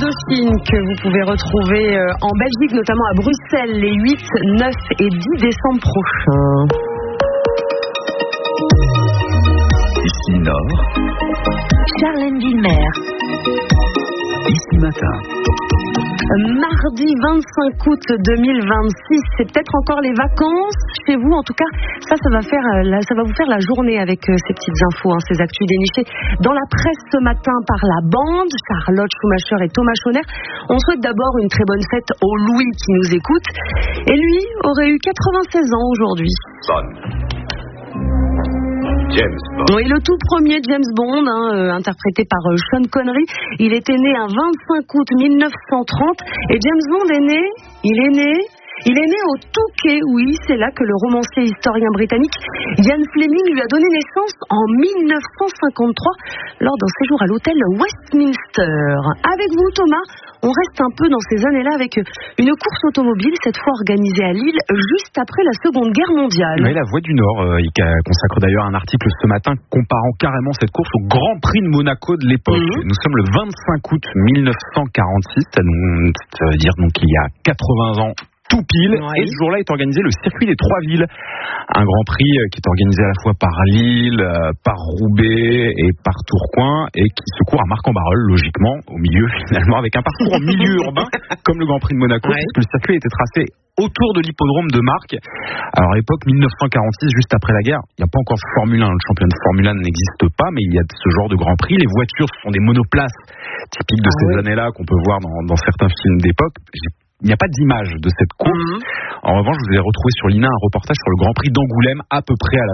Dauphine que vous pouvez retrouver en Belgique, notamment à Bruxelles, les 8, 9 et 10 décembre prochains. Ici Nord, Charlène Villemer. Ici Matin. Mardi 25 août 2026, c'est peut-être encore les vacances chez vous. En tout cas, ça va vous faire la journée avec ces petites infos, ces actus dénichées dans la presse ce matin par la bande, Charlotte Schumacher et Thomas Schoner. On souhaite d'abord une très bonne fête au Louis qui nous écoute. Et lui aurait eu 96 ans aujourd'hui. James Bond. Oui, le tout premier James Bond, interprété par Sean Connery. Il était né un 25 août 1930 et James Bond il est né au Touquet, oui, c'est là que le romancier historien britannique Ian Fleming lui a donné naissance en 1953 lors d'un séjour à l'hôtel Westminster. Avec vous, Thomas, on reste un peu dans ces années-là avec une course automobile, cette fois organisée à Lille, juste après la Seconde Guerre mondiale. Oui, la Voix du Nord, il consacre d'ailleurs un article ce matin comparant carrément cette course au Grand Prix de Monaco de l'époque. Nous sommes le 25 août 1946, ça veut dire donc il y a 80 ans. Tout pile, et ce jour-là est organisé le circuit des Trois Villes, un grand prix qui est organisé à la fois par Lille, par Roubaix et par Tourcoing, et qui se court à Marc-en-Barœul, logiquement, au milieu finalement, avec un parcours en milieu urbain, comme le Grand Prix de Monaco, puisque le circuit a été tracé autour de l'hippodrome de Marc. Alors à l'époque, 1946, juste après la guerre, il n'y a pas encore de Formule 1, le championnat de Formule 1 n'existe pas, mais il y a ce genre de Grand Prix. Les voitures, ce sont des monoplaces typiques de ces années-là qu'on peut voir dans certains films d'époque. Il n'y a pas d'image de cette course. En revanche, je vous ai retrouvé sur l'INA un reportage sur le Grand Prix d'Angoulême à peu près à la